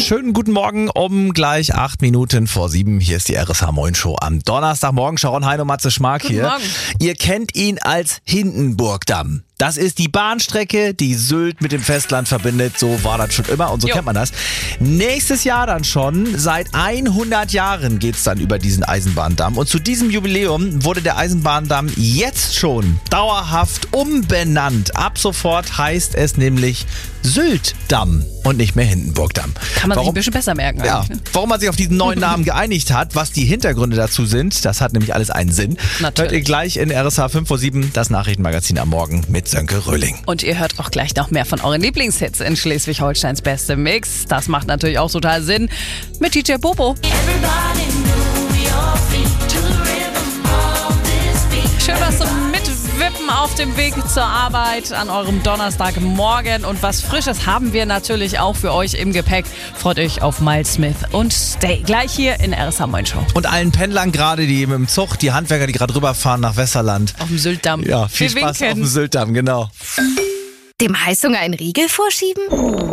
Schönen guten Morgen um gleich 8 Minuten vor 7. Hier ist die RSH Moin Show am Donnerstagmorgen. Sharon Hein und Matze Schmark hier. Morgen. Ihr kennt ihn als Hindenburgdamm. Das ist die Bahnstrecke, die Sylt mit dem Festland verbindet. So war das schon immer und so kennt man das. Nächstes Jahr dann schon, seit 100 Jahren geht's dann über diesen Eisenbahndamm. Und zu diesem Jubiläum wurde der Eisenbahndamm jetzt schon dauerhaft umbenannt. Ab sofort heißt es nämlich Syltdamm und nicht mehr Hindenburgdamm. Kann man sich ein bisschen besser merken eigentlich. Ja, warum man sich auf diesen neuen Namen geeinigt hat, was die Hintergründe dazu sind, das hat nämlich alles einen Sinn. Natürlich. Hört ihr gleich in RSH 5 vor 7, das Nachrichtenmagazin am Morgen mit Sönke Röhling. Und ihr hört auch gleich noch mehr von euren Lieblingshits in Schleswig-Holsteins beste Mix. Das macht natürlich auch total Sinn mit DJ Bobo. Schön was zum Mitwippen auf dem Weg zur Arbeit an eurem Donnerstagmorgen. Und was Frisches haben wir natürlich auch für euch im Gepäck. Freut euch auf Miles Smith und Stay. Gleich hier in RSH Moin Show. Und allen Pendlern gerade, die mit dem Zug, die Handwerker, die gerade rüberfahren nach Westerland. Auf dem Syltdamm. Ja, viel Wir Spaß winken. auf dem Syltdamm, genau. Dem Heißhunger einen Riegel vorschieben?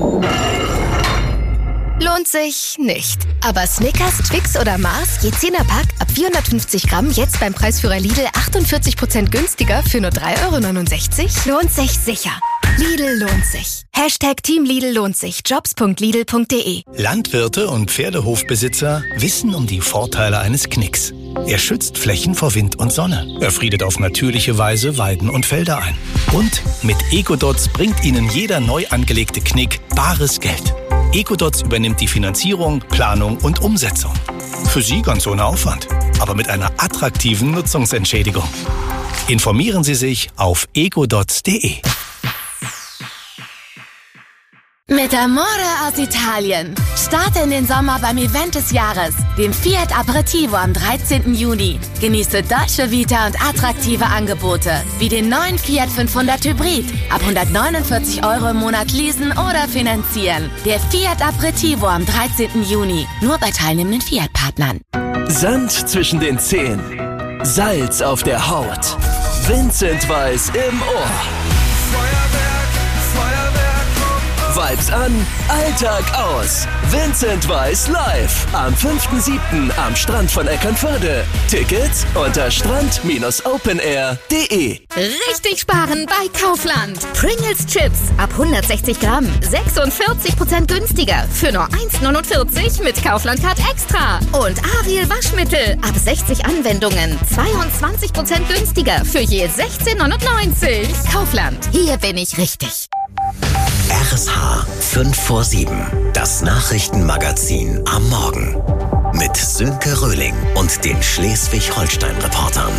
Lohnt sich nicht. Aber Snickers, Twix oder Mars, je 10er Pack, ab 450 Gramm, jetzt beim Preisführer Lidl 48% günstiger für nur 3,69 €? Lohnt sich sicher. Lidl lohnt sich. Team Lidl lohnt sich. Jobs.lidl.de. Landwirte und Pferdehofbesitzer wissen um die Vorteile eines Knicks. Er schützt Flächen vor Wind und Sonne. Er friedet auf natürliche Weise Weiden und Felder ein. Und mit Ecodots bringt Ihnen jeder neu angelegte Knick bares Geld. Ecodots übernimmt die Finanzierung, Planung und Umsetzung. Für Sie ganz ohne Aufwand, aber mit einer attraktiven Nutzungsentschädigung. Informieren Sie sich auf ecodots.de. Mit Amore aus Italien. Starte in den Sommer beim Event des Jahres, dem Fiat Aperitivo am 13. Juni. Genieße Dolce Vita und attraktive Angebote, wie den neuen Fiat 500 Hybrid. Ab 149 € im Monat leasen oder finanzieren. Der Fiat Aperitivo am 13. Juni. Nur bei teilnehmenden Fiat-Partnern. Sand zwischen den Zehen, Salz auf der Haut, Vincent Weiss im Ohr. Vibes an, Alltag aus. Vincent Weiss live am 5.7. am Strand von Eckernförde. Tickets unter strand-openair.de. Richtig sparen bei Kaufland. Pringles Chips ab 160 Gramm. 46% günstiger für nur 1,49 mit Kaufland Card Extra. Und Ariel Waschmittel ab 60 Anwendungen. 22% günstiger für je 16,99. Kaufland. Hier bin ich richtig. RSH 5 vor 7. Das Nachrichtenmagazin am Morgen. Mit Sönke Röhling und den Schleswig-Holstein-Reportern.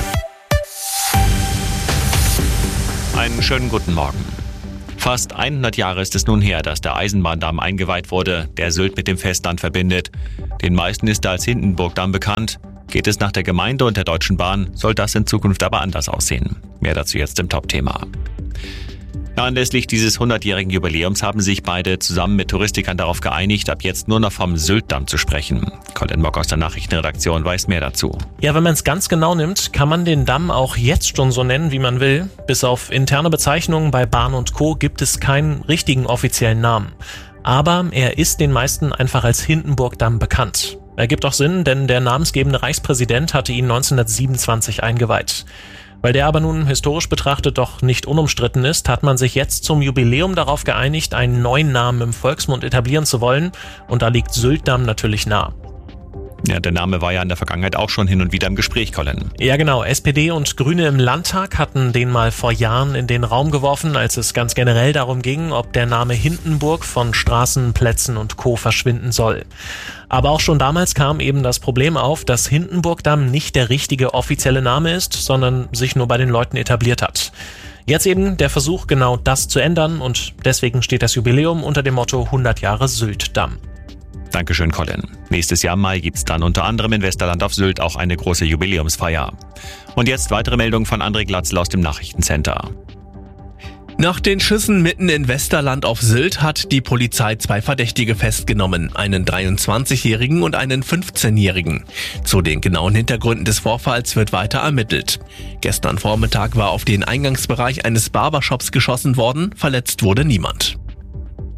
Einen schönen guten Morgen. Fast 100 Jahre ist es nun her, dass der Eisenbahndamm eingeweiht wurde, der Sylt mit dem Festland verbindet. Den meisten ist er als Hindenburgdamm bekannt. Geht es nach der Gemeinde und der Deutschen Bahn, soll das in Zukunft aber anders aussehen. Mehr dazu jetzt im Top-Thema. Anlässlich dieses 100-jährigen Jubiläums haben sich beide zusammen mit Touristikern darauf geeinigt, ab jetzt nur noch vom Syltdamm zu sprechen. Colin Mock aus der Nachrichtenredaktion weiß mehr dazu. Ja, wenn man es ganz genau nimmt, kann man den Damm auch jetzt schon so nennen, wie man will. Bis auf interne Bezeichnungen bei Bahn und Co. gibt es keinen richtigen offiziellen Namen. Aber er ist den meisten einfach als Hindenburgdamm bekannt. Ergibt auch Sinn, denn der namensgebende Reichspräsident hatte ihn 1927 eingeweiht. Weil der aber nun historisch betrachtet doch nicht unumstritten ist, hat man sich jetzt zum Jubiläum darauf geeinigt, einen neuen Namen im Volksmund etablieren zu wollen. Und da liegt Syltdamm natürlich nah. Ja, der Name war ja in der Vergangenheit auch schon hin und wieder im Gespräch, Colin. Ja genau, SPD und Grüne im Landtag hatten den mal vor Jahren in den Raum geworfen, als es ganz generell darum ging, ob der Name Hindenburg von Straßen, Plätzen und Co. verschwinden soll. Aber auch schon damals kam eben das Problem auf, dass Hindenburgdamm nicht der richtige offizielle Name ist, sondern sich nur bei den Leuten etabliert hat. Jetzt eben der Versuch, genau das zu ändern, und deswegen steht das Jubiläum unter dem Motto 100 Jahre Syltdamm. Dankeschön, Colin. Nächstes Jahr im Mai gibt's dann unter anderem in Westerland auf Sylt auch eine große Jubiläumsfeier. Und jetzt weitere Meldungen von André Glatzel aus dem Nachrichtencenter. Nach den Schüssen mitten in Westerland auf Sylt hat die Polizei 2 Verdächtige festgenommen, einen 23-Jährigen und einen 15-Jährigen. Zu den genauen Hintergründen des Vorfalls wird weiter ermittelt. Gestern Vormittag war auf den Eingangsbereich eines Barbershops geschossen worden, verletzt wurde niemand.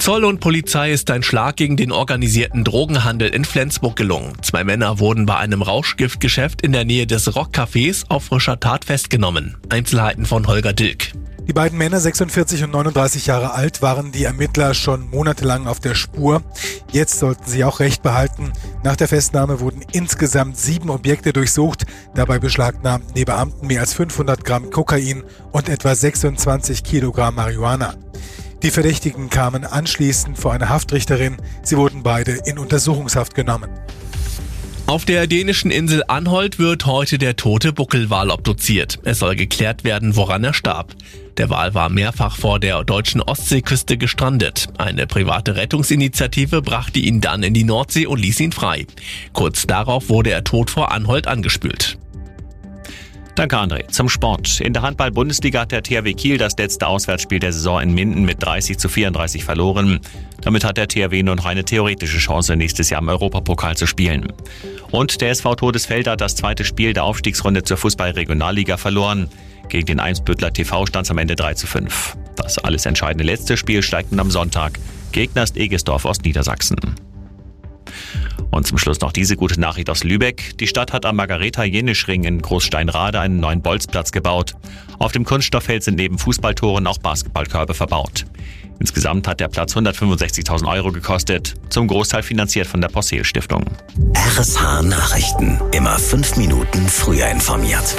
Zoll und Polizei ist ein Schlag gegen den organisierten Drogenhandel in Flensburg gelungen. 2 Männer wurden bei einem Rauschgiftgeschäft in der Nähe des Rockcafés auf frischer Tat festgenommen. Einzelheiten von Holger Dilk. Die beiden Männer, 46 und 39 Jahre alt, waren die Ermittler schon monatelang auf der Spur. Jetzt sollten sie auch Recht behalten. Nach der Festnahme wurden insgesamt 7 Objekte durchsucht. Dabei beschlagnahmten die Beamten mehr als 500 Gramm Kokain und etwa 26 Kilogramm Marihuana. Die Verdächtigen kamen anschließend vor eine Haftrichterin. Sie wurden beide in Untersuchungshaft genommen. Auf der dänischen Insel Anholt wird heute der tote Buckelwal obduziert. Es soll geklärt werden, woran er starb. Der Wal war mehrfach vor der deutschen Ostseeküste gestrandet. Eine private Rettungsinitiative brachte ihn dann in die Nordsee und ließ ihn frei. Kurz darauf wurde er tot vor Anholt angespült. Danke, André. Zum Sport. In der Handball-Bundesliga hat der THW Kiel das letzte Auswärtsspiel der Saison in Minden mit 30:34 verloren. Damit hat der THW nur noch eine theoretische Chance, nächstes Jahr im Europapokal zu spielen. Und der SV Todesfeld hat das zweite Spiel der Aufstiegsrunde zur Fußball-Regionalliga verloren. Gegen den Eimsbüttler TV stand es am Ende 3:5. Das alles entscheidende letzte Spiel steigt nun am Sonntag. Gegner ist Egesdorf aus Niedersachsen. Und zum Schluss noch diese gute Nachricht aus Lübeck. Die Stadt hat am Margareta-Jenisch-Ring in Großsteinrade einen neuen Bolzplatz gebaut. Auf dem Kunststofffeld sind neben Fußballtoren auch Basketballkörbe verbaut. Insgesamt hat der Platz 165.000 € gekostet, zum Großteil finanziert von der Possehl-Stiftung. RSH Nachrichten. Immer 5 Minuten früher informiert.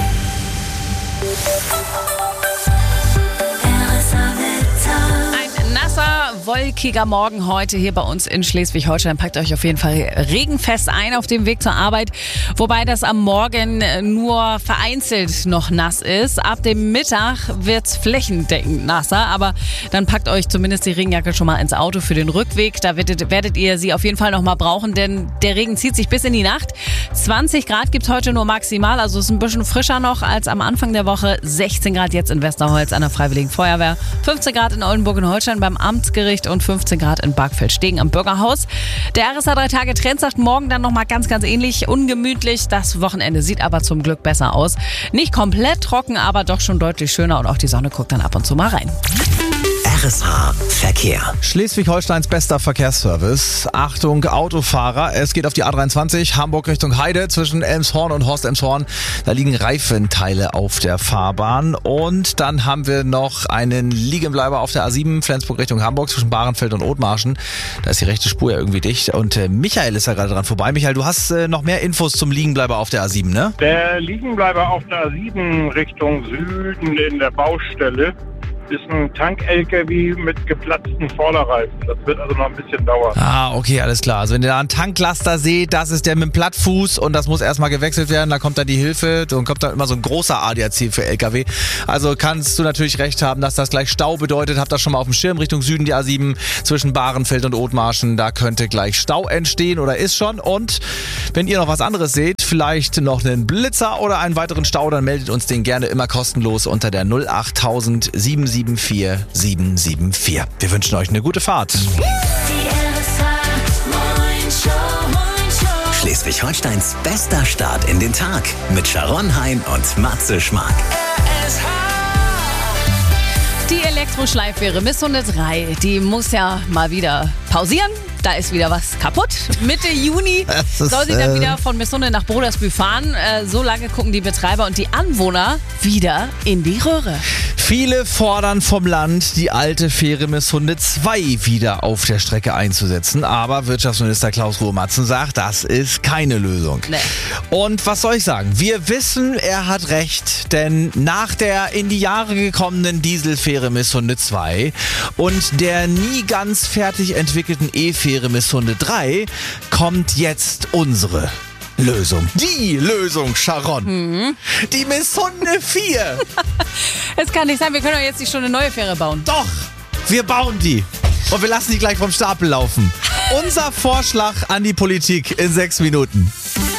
Wolkiger Morgen heute hier bei uns in Schleswig-Holstein. Packt euch auf jeden Fall regenfest ein auf dem Weg zur Arbeit. Wobei das am Morgen nur vereinzelt noch nass ist. Ab dem Mittag wird's flächendeckend nasser. Aber dann packt euch zumindest die Regenjacke schon mal ins Auto für den Rückweg. Da werdet ihr sie auf jeden Fall noch mal brauchen, denn der Regen zieht sich bis in die Nacht. 20 Grad gibt's heute nur maximal. Also ist ein bisschen frischer noch als am Anfang der Woche. 16 Grad jetzt in Westerholz an der Freiwilligen Feuerwehr. 15 Grad in Oldenburg und Holstein beim Amtsgericht und 15 Grad in Barkfeld-Stegen am Bürgerhaus. Der RSH 3-Tage-Trend sagt morgen dann nochmal ganz ähnlich, ungemütlich. Das Wochenende sieht aber zum Glück besser aus. Nicht komplett trocken, aber doch schon deutlich schöner und auch die Sonne guckt dann ab und zu mal rein. RSH Verkehr. Schleswig-Holsteins bester Verkehrsservice. Achtung, Autofahrer. Es geht auf die A23 Hamburg Richtung Heide zwischen Elmshorn und Horst-Elmshorn. Da liegen Reifenteile auf der Fahrbahn. Und dann haben wir noch einen Liegenbleiber auf der A7 Flensburg Richtung Hamburg zwischen Bahrenfeld und Othmarschen. Da ist die rechte Spur ja irgendwie dicht. Und Michael ist ja gerade dran vorbei. Michael, du hast noch mehr Infos zum Liegenbleiber auf der A7, ne? Der Liegenbleiber auf der A7 Richtung Süden in der Baustelle ist ein Tank-LKW mit geplatzten Vorderreifen. Das wird also noch ein bisschen dauern. Ah, okay, alles klar. Also wenn ihr da einen Tanklaster seht, das ist der mit dem Plattfuß und das muss erstmal gewechselt werden. Da kommt dann die Hilfe und kommt dann immer so ein großer ADAC für LKW. Also kannst du natürlich recht haben, dass das gleich Stau bedeutet. Habt das schon mal auf dem Schirm Richtung Süden, die A7 zwischen Bahrenfeld und Othmarschen. Da könnte gleich Stau entstehen oder ist schon. Und wenn ihr noch was anderes seht, vielleicht noch einen Blitzer oder einen weiteren Stau, dann meldet uns den gerne immer kostenlos unter der 08000 774 774. Wir wünschen euch eine gute Fahrt. Schleswig-Holsteins bester Start in den Tag mit Sharon Hein und Matze Schmark. Die Elektroschleifwehre Miss 103, die muss ja mal wieder pausieren. Da ist wieder was kaputt. Mitte Juni soll sie dann wieder von Missunde nach Brodersbühl fahren. So lange gucken die Betreiber und die Anwohner wieder in die Röhre. Viele fordern vom Land, die alte Fähre Missunde 2 wieder auf der Strecke einzusetzen. Aber Wirtschaftsminister Klaus Ruhe-Matzen sagt, das ist keine Lösung. Nee. Und was soll ich sagen? Wir wissen, er hat recht. Denn nach der in die Jahre gekommenen Dieselfähre Missunde 2 und der nie ganz fertig entwickelten E-Fähre Missunde 3 kommt jetzt unsere Lösung. Die Lösung, Sharon. Die Missunde 4. Es kann nicht sein, wir können doch jetzt nicht schon eine neue Fähre bauen. Doch, wir bauen die. Und wir lassen die gleich vom Stapel laufen. Unser Vorschlag an die Politik in 6 Minuten.